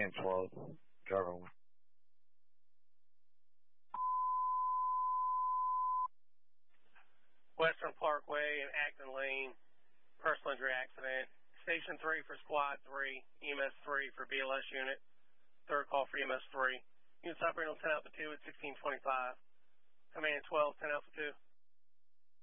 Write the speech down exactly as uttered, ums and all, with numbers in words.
Command twelve, driver one. Western Parkway and Acton Lane, personal injury accident. Station three for Squad three, E M S three for B L S unit. Third call for E M S three. Units operating on ten Alpha two at sixteen twenty-five. Command twelve, ten Alpha two.